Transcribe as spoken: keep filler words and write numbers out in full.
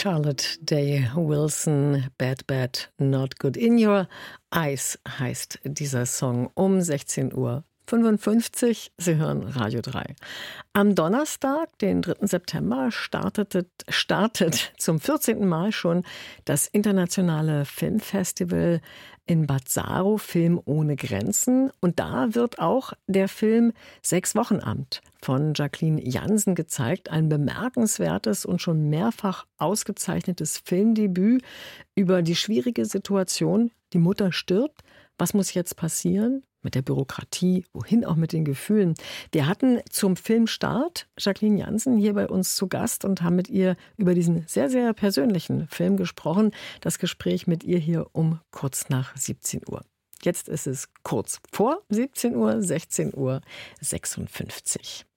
Charlotte Day Wilson, Bad, Bad, Not Good. In Your Eyes heißt dieser Song um sechzehn Uhr fünfundfünfzig. Sie hören Radio drei. Am Donnerstag, den dritten September, startet, startet zum vierzehnten Mal schon das internationale Filmfestival in Bad Saro, Film ohne Grenzen. Und da wird auch der Film Sechs Wochenamt von Jacqueline Jansen gezeigt. Ein bemerkenswertes und schon mehrfach ausgezeichnetes Filmdebüt über die schwierige Situation. Die Mutter stirbt. Was muss jetzt passieren? Mit der Bürokratie, wohin auch mit den Gefühlen. Wir hatten zum Filmstart Jacqueline Jansen hier bei uns zu Gast und haben mit ihr über diesen sehr, sehr persönlichen Film gesprochen. Das Gespräch mit ihr hier um kurz nach siebzehn Uhr. Jetzt ist es kurz vor siebzehn Uhr, sechzehn Uhr sechsundfünfzig.